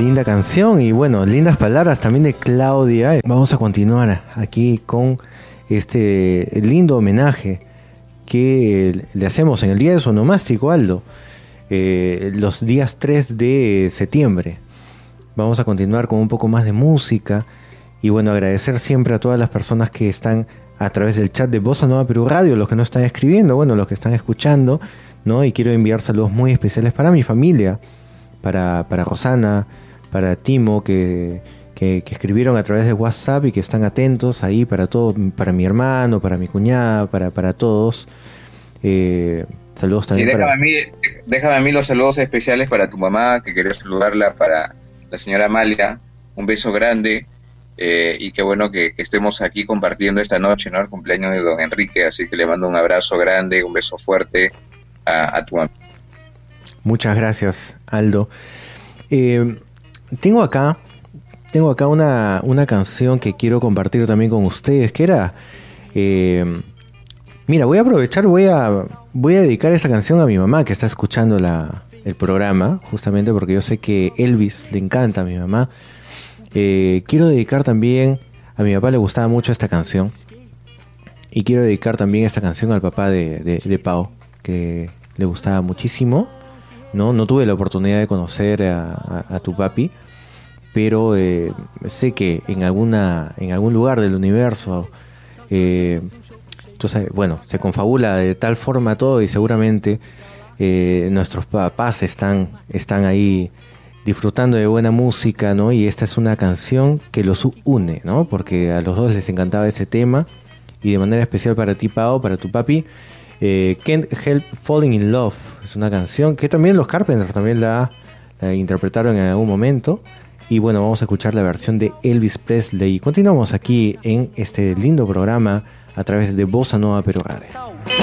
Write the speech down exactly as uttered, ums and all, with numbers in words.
linda canción y bueno, lindas palabras también de Claudia. Vamos a continuar aquí con este lindo homenaje que le hacemos en el día de su onomástico, Aldo, eh, los días tres de septiembre. Vamos a continuar con un poco más de música y bueno, agradecer siempre a todas las personas que están a través del chat de Bossa Nova Perú Radio, los que no están escribiendo, bueno, los que están escuchando, ¿no? Y quiero enviar saludos muy especiales para mi familia, para, para Rosana, para Timo, que, que, que escribieron a través de WhatsApp y que están atentos ahí para todo, para mi hermano, para mi cuñada, para, para todos. Eh, saludos también. Y déjame, para... a mí, déjame a mí los saludos especiales para tu mamá, que quería saludarla, para la señora Amalia, un beso grande. Eh, y qué bueno que, que estemos aquí compartiendo esta noche, ¿no? El cumpleaños de don Enrique, así que le mando un abrazo grande, un beso fuerte a, a tu mamá. Muchas gracias, Aldo. Eh, tengo acá, tengo acá una, una canción que quiero compartir también con ustedes, que era... Eh, mira, voy a aprovechar, voy a, voy a dedicar esta canción a mi mamá que está escuchando la, el programa, justamente porque yo sé que Elvis le encanta a mi mamá. Eh, quiero dedicar también, a mi papá le gustaba mucho esta canción, y quiero dedicar también esta canción al papá de, de, de Pau, que le gustaba muchísimo, ¿no? No tuve la oportunidad de conocer a, a, a tu papi, pero eh, sé que en alguna en algún lugar del universo, eh, entonces, bueno, se confabula de tal forma todo y seguramente eh, nuestros papás están, están ahí disfrutando de buena música, ¿no? Y esta es una canción que los une, ¿no? Porque a los dos les encantaba este tema y de manera especial para ti, Pao, para tu papi, eh, Can't Help Falling in Love. Es una canción que también los Carpenters también la, la interpretaron en algún momento. Y bueno, vamos a escuchar la versión de Elvis Presley. Y continuamos aquí en este lindo programa a través de Bossa Nova Perú Radio.